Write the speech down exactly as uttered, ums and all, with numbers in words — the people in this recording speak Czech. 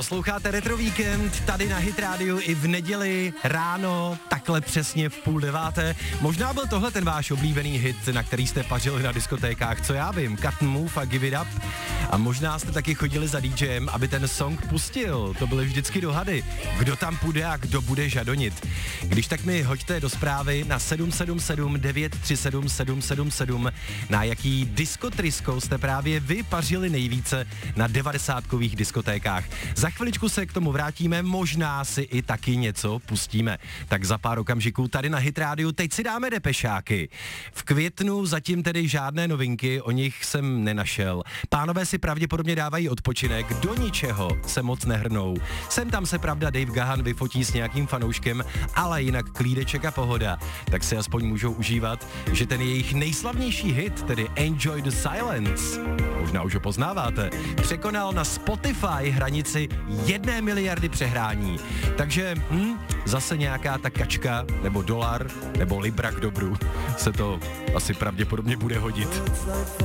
Posloucháte Retro Víkend tady na Hit Radio i v neděli ráno, takhle přesně v půl deváté. Možná byl tohle ten váš oblíbený hit, na který jste pařili na diskotékách, co já vím, Cut and Move a Give It Up. A možná jste taky chodili za DJem, aby ten song pustil. To byly vždycky dohady, kdo tam půjde a kdo bude žadonit. Když tak mi hoďte do zprávy na sedm sedm sedm devět tři sedm sedm sedm sedm, na jaký diskotrisko jste právě vy pařili nejvíce na devadesátkových diskotékách. Za chviličku se k tomu vrátíme, možná si i taky něco pustíme. Tak za pár okamžiků tady na Hit Radio teď si dáme depešáky. V květnu zatím tedy žádné novinky, o nich jsem nenašel. Pánové si pravděpodobně dávají odpočinek, do ničeho se moc nehrnou. Sem tam se pravda Dave Gahan vyfotí s nějakým fanouškem, ale jinak klídeček a pohoda. Tak si aspoň můžou užívat, že ten jejich nejslavnější hit, tedy Enjoy the Silence, možná už ho poznáváte, překonal na Spotify hranici jedné miliardy přehrání. Takže hm, zase nějaká ta kačka, nebo dolar, nebo libra k dobru se to asi pravděpodobně bude hodit.